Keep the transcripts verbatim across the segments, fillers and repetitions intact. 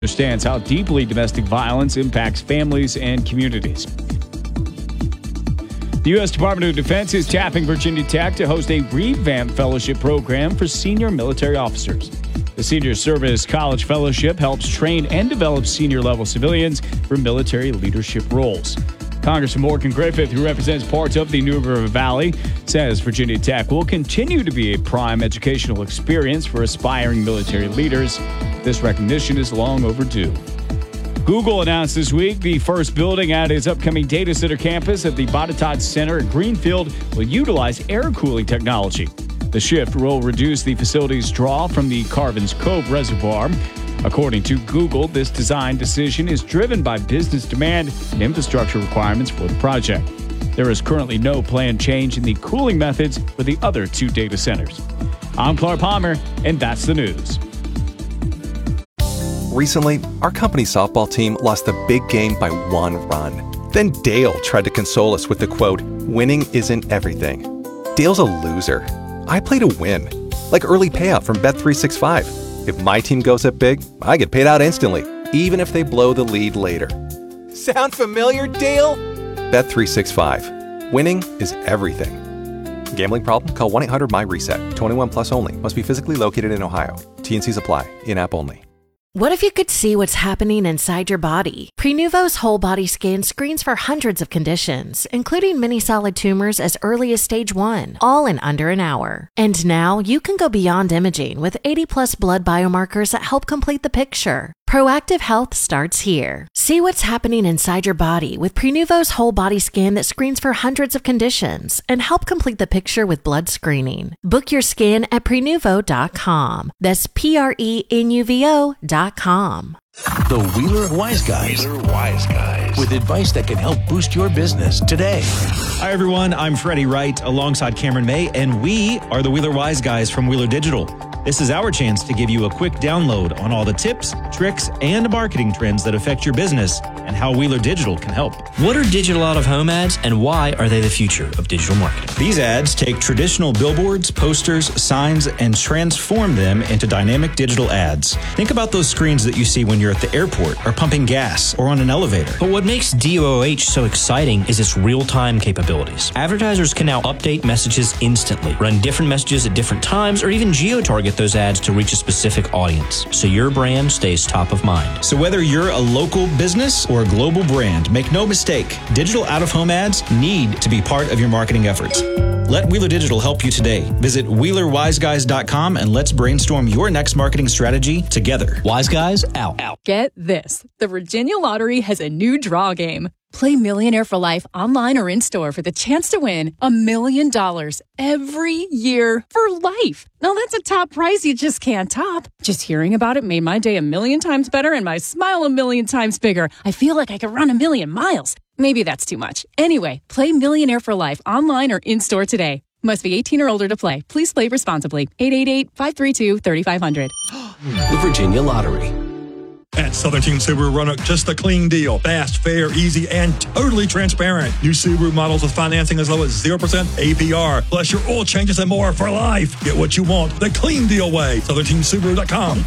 understands how deeply domestic violence impacts families and communities. The U S Department of Defense is tapping Virginia Tech to host a revamped fellowship program for senior military officers. The Senior Service College Fellowship helps train and develop senior-level civilians for military leadership roles. Congressman Morgan Griffith, who represents parts of the New River Valley, says Virginia Tech will continue to be a prime educational experience for aspiring military leaders. This recognition is long overdue. Google announced this week the first building at its upcoming data center campus at the Botetourt Center in Greenfield will utilize air cooling technology. The shift will reduce the facility's draw from the Carvins Cove Reservoir. According to Google, this design decision is driven by business demand and infrastructure requirements for the project. There is currently no planned change in the cooling methods for the other two data centers. I'm Clark Palmer, and that's the news. Recently, our company softball team lost the big game by one run. Then Dale tried to console us with the quote, "Winning isn't everything." Dale's a loser. I play to win, like early payout from Bet three sixty-five. If my team goes up big, I get paid out instantly, even if they blow the lead later. Sound familiar, Dale? Bet three sixty-five. Winning is everything. Gambling problem? Call one eight hundred M Y reset. twenty-one plus only. Must be physically located in Ohio. T N Cs apply. In-app only. What if you could see what's happening inside your body? Prenuvo's whole body scan screens for hundreds of conditions, including many solid tumors as early as stage one, all in under an hour. And now you can go beyond imaging with eighty plus blood biomarkers that help complete the picture. Proactive health starts here. See what's happening inside your body with Prenuvo's whole body scan that screens for hundreds of conditions and help complete the picture with blood screening. Book your scan at Prenuvo dot com. That's P R E N U V O dot com. The Wheeler Wise Guys. Wheeler Wise Guys. With advice that can help boost your business today. Hi, everyone. I'm Freddie Wright alongside Cameron May, and we are the Wheeler Wise Guys from Wheeler Digital. This is our chance to give you a quick download on all the tips, tricks, and marketing trends that affect your business and how Wheeler Digital can help. What are digital out-of-home ads, and why are they the future of digital marketing? These ads take traditional billboards, posters, signs, and transform them into dynamic digital ads. Think about those screens that you see when you're at the airport or pumping gas or on an elevator. But what makes D O O H so exciting is its real-time capabilities. Advertisers can now update messages instantly, run different messages at different times, or even geo-target those ads to reach a specific audience, so your brand stays top of mind. So whether you're a local business or a global brand, make no mistake, digital out-of-home ads need to be part of your marketing efforts. Let Wheeler Digital help you today. Visit Wheeler Wise Guys dot com and let's brainstorm your next marketing strategy together. Wise Guys, out. out. Get this. The Virginia Lottery has a new draw game. Play Millionaire for Life online or in-store for the chance to win a million dollars every year for life. Now, that's a top prize you just can't top. Just hearing about it made my day a million times better and my smile a million times bigger. I feel like I could run a million miles. Maybe that's too much. Anyway, play Millionaire for Life online or in-store today. Must be eighteen or older to play. Please play responsibly. eight eight eight, five three two, three five zero zero. The Virginia Lottery. At Southern Team Subaru Roanoke, just a clean deal. Fast, fair, easy, and totally transparent. New Subaru models with financing as low as zero percent A P R. Plus your oil changes and more for life. Get what you want the clean deal way. Southern Team Subaru dot com.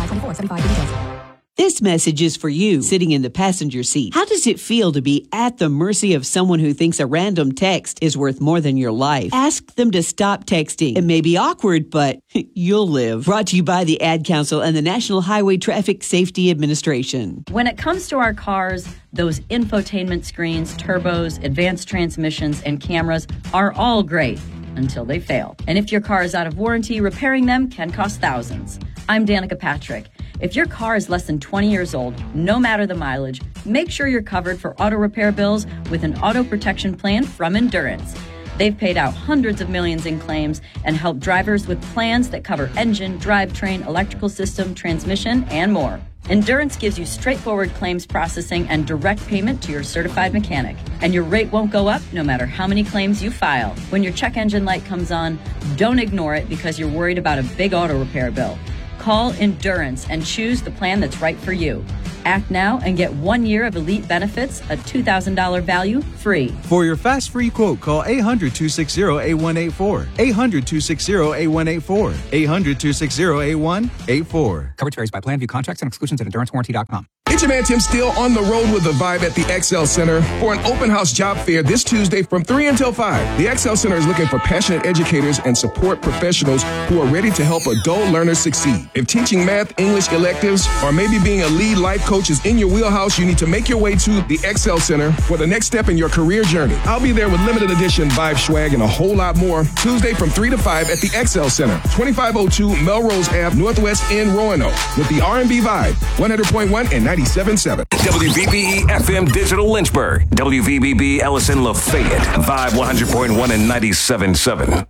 This message is for you, sitting in the passenger seat. How does it feel to be at the mercy of someone who thinks a random text is worth more than your life? Ask them to stop texting. It may be awkward, but you'll live. Brought to you by the Ad Council and the National Highway Traffic Safety Administration. When it comes to our cars, those infotainment screens, turbos, advanced transmissions, and cameras are all great until they fail. And if your car is out of warranty, repairing them can cost thousands. I'm Danica Patrick. If your car is less than twenty years old, no matter the mileage, make sure you're covered for auto repair bills with an auto protection plan from Endurance. They've paid out hundreds of millions in claims and helped drivers with plans that cover engine, drivetrain, electrical system, transmission, and more. Endurance gives you straightforward claims processing and direct payment to your certified mechanic. And your rate won't go up no matter how many claims you file. When your check engine light comes on, don't ignore it because you're worried about a big auto repair bill. Call Endurance and choose the plan that's right for you. Act now and get one year of elite benefits, a two thousand dollars value, free. For your fast free quote, call eight hundred, two six zero, eight one eight four. eight hundred, two six zero, eight one eight four. eight hundred, two six zero, eight one eight four. Coverage varies by plan. View contracts and exclusions at endurance warranty dot com. It's your man Tim Steele on the road with the Vibe at the Excel Center for an open house job fair this Tuesday from three until five. The Excel Center is looking for passionate educators and support professionals who are ready to help adult learners succeed. If teaching math, English electives, or maybe being a lead life coach is in your wheelhouse, you need to make your way to the Excel Center for the next step in your career journey. I'll be there with limited edition Vibe swag and a whole lot more Tuesday from three to five at the Excel Center, twenty-five oh two Melrose Avenue, Northwest in Roanoke, with the R and B Vibe, one hundred point one and ninety-seven point seven. W V B E F M Digital Lynchburg, W V B B Ellison Lafayette, Vibe one hundred point one and ninety-seven point seven.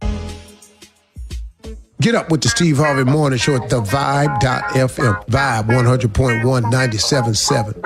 Get up with the Steve Harvey Morning Show at the vibe dot f m. Vibe one hundred point one, ninety-seven point seven.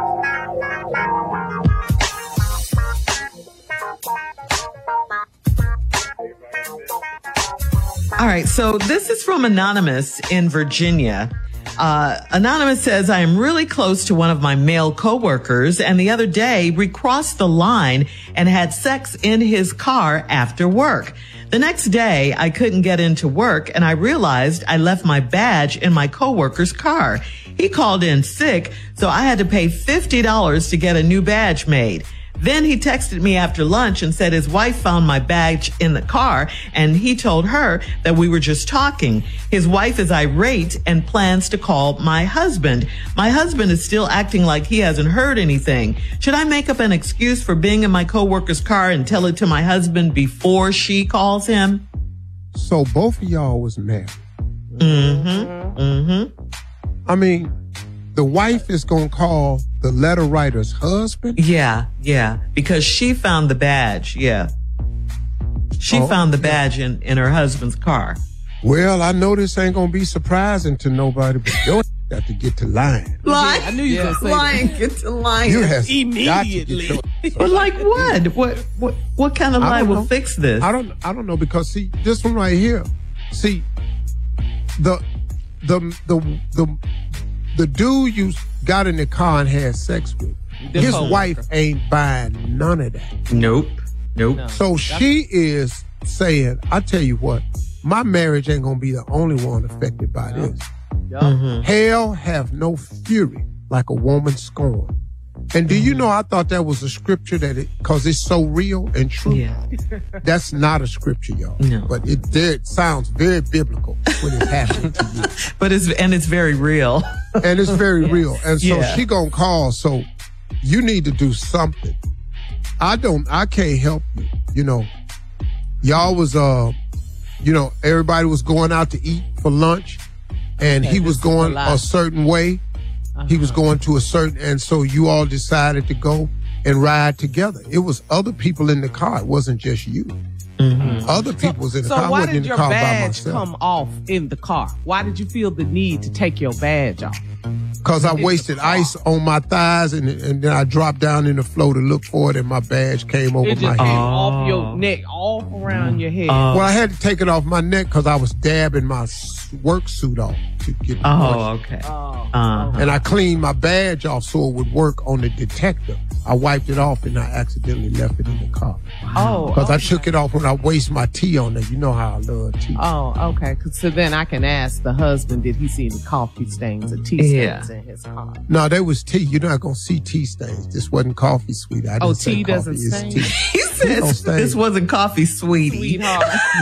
All right, so this is from Anonymous in Virginia. Uh, Anonymous says, I am really close to one of my male coworkers, and the other day we crossed the line and had sex in his car after work. The next day, I couldn't get into work, and I realized I left my badge in my coworker's car. He called in sick, so I had to pay fifty dollars to get a new badge made. Then he texted me after lunch and said his wife found my badge in the car, and he told her that we were just talking. His wife is irate and plans to call my husband. My husband is still acting like he hasn't heard anything. Should I make up an excuse for being in my coworker's car and tell it to my husband before she calls him? So both of y'all was married. Mm-hmm. Mm-hmm. I mean, the wife is going to call the letter writer's husband? Yeah, yeah, because she found the badge, yeah. She Oh, found the badge in, in her husband's car. Well, I know this ain't going to be surprising to nobody, but you got to get to lying. Lying? I knew you were gonna say lying, that. get to lying. You have Immediately. got to get But like what? What what what kind of I lie don't will know. fix this? I don't I don't know, because see, this one right here, see, the the the the the dude you got in the car and had sex with, The his coworker. wife ain't buying none of that. Nope. Nope. So she is saying, I tell you what, my marriage ain't gonna be the only one affected by this. Mhm. Hell have no fury like a woman scorned. And do you know, I thought that was a scripture that it, cause it's so real and true. Yeah. That's not a scripture, y'all. No. But it, it sounds very biblical when it happens to you. But it's and it's very real. And it's very real. And so Yeah. she gonna call, so you need to do something. I don't, I can't help you. You know, y'all was, uh, you know, everybody was going out to eat for lunch, and Okay, he this was is going a lie. a certain way. He was going to a certain, and so you all decided to go and ride together. It was other people in the car. It wasn't just you. Other people was in the So car. I why wasn't in did the your car by badge myself. come off in the car? Why did you feel the need to take your badge off? Because I wasted ice on my thighs, and and then I dropped down in the floor to look for it, and my badge came over It my just head. came off your neck, all around your head. Well, I had to take it off my neck because I was dabbing my s- work suit off to get the Oh, moisture. okay. Oh, Uh-huh. And I cleaned my badge off so it would work on the detector. I wiped it off and I accidentally left it in the car. oh, Because I okay. took it off when I waste my tea on there. You know how I love tea. Oh, okay. 'Cause so then I can ask the husband, did he see any coffee stains or tea Yeah. stains in his car? No, there was tea. You're not going to see tea stains. This wasn't coffee, sweetie. I didn't Oh, say tea coffee. doesn't It's stain? tea. He No says stain. this wasn't coffee, sweetie. Sweetheart.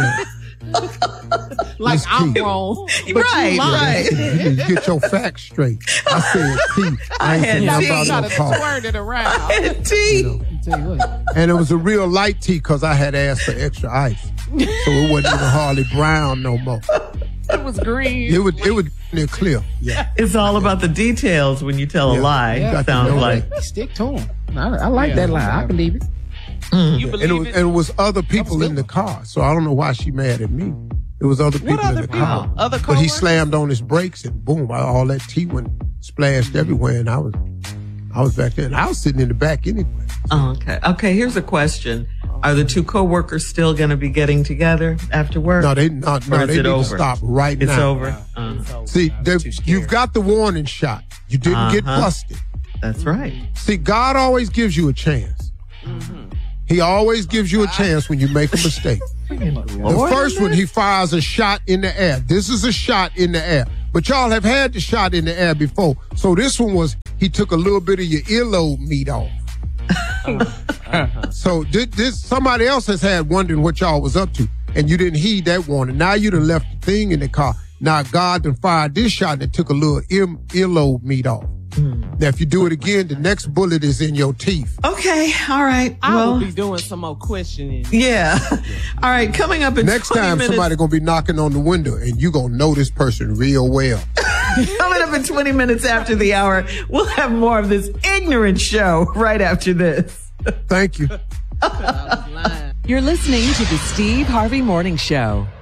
Like It's I'm tea. wrong. But Right, you lying. right. You need to get your facts straight. I said tea. I ain't I had saying tea. nothing Try about to no coffee. twirl it around. And tea. You know. And it was a real light tea because I had asked for extra ice. So it wasn't even hardly brown no more. It was green. It would, it would near clear. Yeah. It's all about the details when you tell a Yeah. lie. You got to Sounds know like. that. Stick to him. I, I like Yeah. that line. I believe it. You And believe it was, it? and it was other people in the car. So I don't know why she mad at me. It was other people in other the people? car. Other But he coworkers? slammed on his brakes and boom, all that tea went splashed everywhere. And I was, I was back there. And I was sitting in the back anyway. Oh, okay. Okay, here's a question. Are the two coworkers still going to be getting together after work? No, they not. Or No, is they it need over? to stop right It's now. over. Uh, See, they- you've got the warning shot. You didn't Uh-huh. get busted. That's right. See, God always gives you a chance. He always gives you a chance when you make a mistake. The first one, he fires a shot in the air. This is a shot in the air. But y'all have had the shot in the air before. So this one was, he took a little bit of your earlobe meat off. So this, this somebody else has had wondering what y'all was up to, and you didn't heed that warning. Now you done left the thing in the car. Now God done fired this shot and took a little ear, earlobe meat off. Mm. Now if you do it again, the next bullet is in your teeth. Okay, all right. I well, will be doing some more questioning. Yeah. All right, coming up in next twenty time minutes. somebody gonna be knocking on the window, and you gonna know this person real well. Coming up in twenty minutes after the hour, we'll have more of this ignorant show right after this. Thank you. You're listening to the Steve Harvey Morning Show.